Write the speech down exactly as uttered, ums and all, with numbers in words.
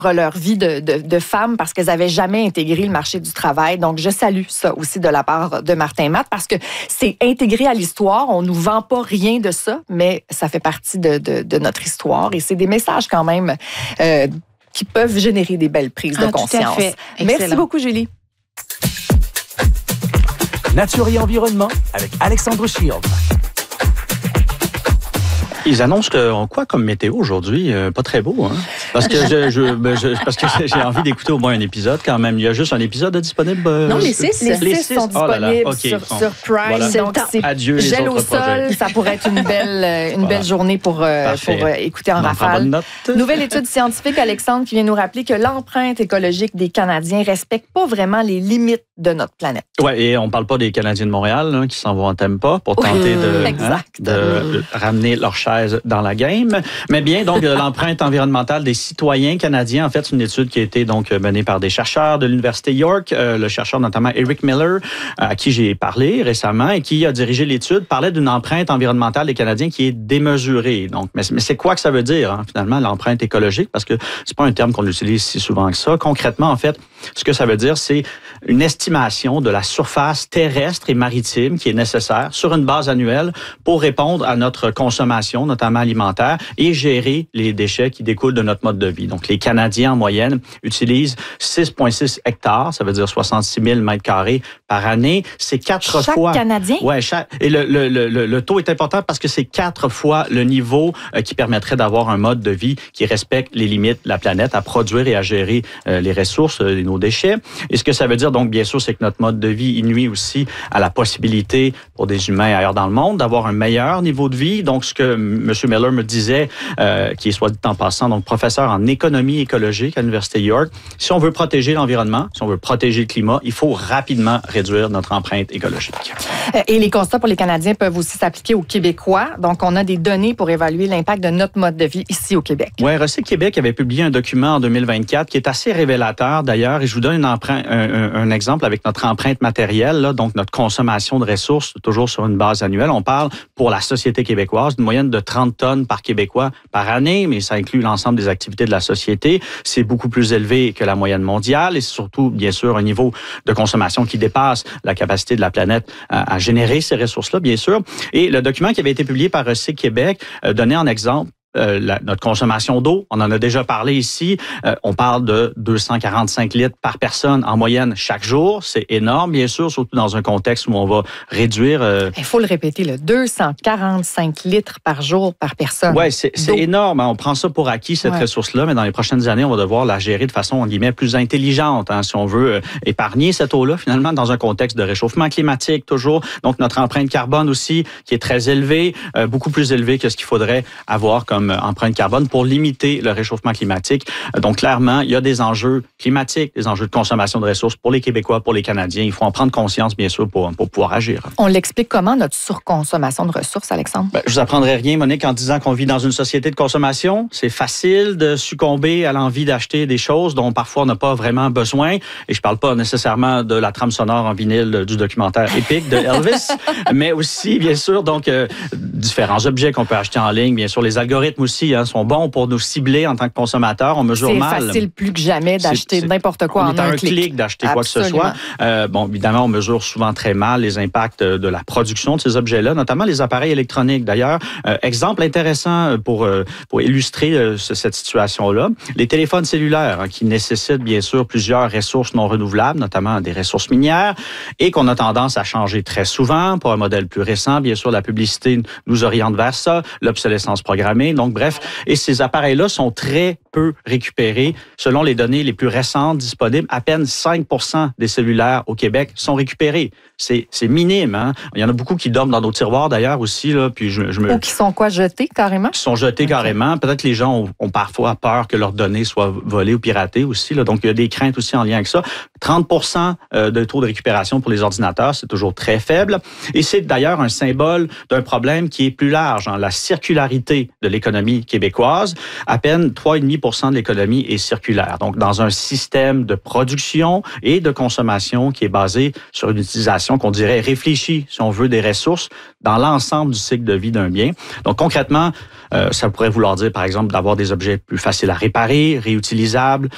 leur vie de, de, de femmes parce qu'elles n'avaient jamais intégré le marché du travail. Donc, je salue ça aussi de la part de Martin Matt parce que c'est intégré à l'histoire. On ne nous vend pas rien de ça, mais ça fait partie de, de, de notre histoire et c'est des messages quand même euh, qui peuvent générer des belles prises de ah, conscience. Tout à fait. Merci beaucoup, Julie. Nature et environnement avec Alexandre Shield. Ils annoncent que, quoi comme météo aujourd'hui? Euh, pas très beau, hein? Parce que je, je, ben, je parce que j'ai envie d'écouter au moins un épisode quand même. Il y a juste un épisode disponible. Euh, non, les six. Les, les six sont disponibles oh là là. Okay, sur, bon. sur Prime. Voilà. Donc, c'est adieu les gel autres au sol. projets. Ça pourrait être une belle, une voilà. belle journée pour, euh, pour euh, écouter en rafale. Nouvelle étude scientifique, Alexandre, qui vient nous rappeler que l'empreinte écologique des Canadiens ne respecte pas vraiment les limites de notre planète. Oui, et on ne parle pas des Canadiens de Montréal hein, qui s'en vont en Tampa pour tenter de, hein, de, de ramener leur chaise dans la game. Mais bien, donc, l'empreinte environnementale des citoyens canadiens, en fait, c'est une étude qui a été donc menée par des chercheurs de l'Université York, euh, le chercheur notamment Eric Miller, à qui j'ai parlé récemment et qui a dirigé l'étude, parlait d'une empreinte environnementale des Canadiens qui est démesurée. Donc, mais, mais c'est quoi que ça veut dire, hein, finalement, l'empreinte écologique? Parce que c'est pas un terme qu'on utilise si souvent que ça. Concrètement, en fait, ce que ça veut dire, c'est une estimation de la surface terrestre et maritime qui est nécessaire sur une base annuelle pour répondre à notre consommation, notamment alimentaire, et gérer les déchets qui découlent de notre mode de vie. Donc, les Canadiens, en moyenne, utilisent six virgule six hectares, ça veut dire soixante-six mille mètres carrés par année. C'est quatre chaque fois... Chaque Canadien? Oui, chaque... et le, le, le, le taux est important parce que c'est quatre fois le niveau euh, qui permettrait d'avoir un mode de vie qui respecte les limites de la planète à produire et à gérer euh, les ressources et euh, nos déchets. Et ce que ça veut dire, donc, bien sûr, c'est que notre mode de vie il nuit aussi à la possibilité pour des humains ailleurs dans le monde d'avoir un meilleur niveau de vie. Donc, ce que M. Miller me disait, euh, qui est soit dit en passant, donc professeur en économie écologique à l'Université York, si on veut protéger l'environnement, si on veut protéger le climat, il faut rapidement réduire notre empreinte écologique. Et les constats pour les Canadiens peuvent aussi s'appliquer aux Québécois. Donc, on a des données pour évaluer l'impact de notre mode de vie ici au Québec. Oui, Recyc Québec avait publié un document en deux mille vingt-quatre qui est assez révélateur d'ailleurs. Et je vous donne une emprunt, un, un, un exemple avec notre empreinte matérielle, là, donc notre consommation de ressources, toujours sur une base annuelle. On parle pour la société québécoise d'une moyenne de trente tonnes par Québécois par année, mais ça inclut l'ensemble des activités de la société. C'est beaucoup plus élevé que la moyenne mondiale et c'est surtout, bien sûr, un niveau de consommation qui dépasse la capacité de la planète à, à générer ces ressources-là, bien sûr. Et le document qui avait été publié par Recyc Québec euh, donnait en exemple Euh, la, notre consommation d'eau, on en a déjà parlé ici, euh, on parle de deux cent quarante-cinq litres par personne en moyenne chaque jour. C'est énorme, bien sûr, surtout dans un contexte où on va réduire... Euh... Il faut le répéter, là, deux cent quarante-cinq litres par jour par personne. Oui, c'est, c'est énorme. Hein. On prend ça pour acquis, cette ouais. ressource-là, mais dans les prochaines années, on va devoir la gérer de façon, en guillemets, plus intelligente, hein, si on veut euh, épargner cette eau-là, finalement, dans un contexte de réchauffement climatique, toujours. Donc, notre empreinte carbone aussi, qui est très élevée, euh, beaucoup plus élevée que ce qu'il faudrait avoir comme empreinte carbone pour limiter le réchauffement climatique. Donc, clairement, il y a des enjeux climatiques, des enjeux de consommation de ressources pour les Québécois, pour les Canadiens. Il faut en prendre conscience, bien sûr, pour, pour pouvoir agir. On l'explique comment, notre surconsommation de ressources, Alexandre? Ben, je vous apprendrai rien, Monique, en disant qu'on vit dans une société de consommation. C'est facile de succomber à l'envie d'acheter des choses dont parfois on n'a pas vraiment besoin. Et je parle pas nécessairement de la trame sonore en vinyle du documentaire épique de Elvis, mais aussi, bien sûr, donc, euh, différents objets qu'on peut acheter en ligne. Bien sûr, les algorithmes aussi hein, sont bons pour nous cibler en tant que consommateurs. On mesure c'est mal. C'est facile plus que jamais d'acheter c'est, c'est, n'importe quoi en un, un clic. clic d'acheter Absolument. Quoi que ce soit. Euh, bon, évidemment, on mesure souvent très mal les impacts de la production de ces objets-là, notamment les appareils électroniques. D'ailleurs, euh, exemple intéressant pour, euh, pour illustrer euh, cette situation-là, les téléphones cellulaires hein, qui nécessitent bien sûr plusieurs ressources non renouvelables, notamment des ressources minières, et qu'on a tendance à changer très souvent. Pour un modèle plus récent, bien sûr, la publicité nous oriente vers ça, l'obsolescence programmée. Donc, bref, et ces appareils-là sont très peu récupérés. Selon les données les plus récentes disponibles, à peine cinq pour cent des cellulaires au Québec sont récupérés. C'est, c'est minime. Hein? Il y en a beaucoup qui dorment dans nos tiroirs d'ailleurs aussi. Là, puis je, je me... Ou qui sont quoi, jetés carrément? Qui sont jetés okay. carrément. Peut-être que les gens ont, ont parfois peur que leurs données soient volées ou piratées aussi. Là. Donc, il y a des craintes aussi en lien avec ça. trente pour cent de taux de récupération pour les ordinateurs, c'est toujours très faible. Et c'est d'ailleurs un symbole d'un problème qui est plus large. Hein? La circularité de l'économie québécoise. À peine trois virgule cinq pour cent de l'économie est circulaire. Donc, dans un système de production et de consommation qui est basé sur une utilisation qu'on dirait réfléchie, si on veut, des ressources dans l'ensemble du cycle de vie d'un bien. Donc, concrètement, euh, ça pourrait vouloir dire, par exemple, d'avoir des objets plus faciles à réparer, réutilisables,